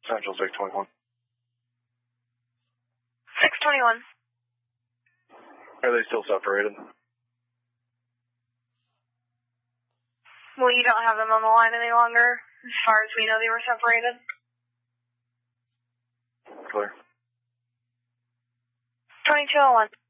Central 621. 621. Are they still separated? Well, you don't have them on the line any longer. As far as we know, they were separated. Clear. 2201.